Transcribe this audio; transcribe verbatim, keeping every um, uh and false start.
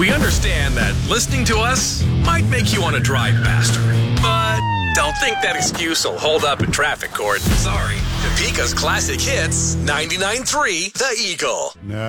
We understand that listening to us might make you want to drive faster, but don't think that excuse will hold up in traffic court. Sorry. Topeka's classic hits, ninety-nine point three The Eagle. Nah.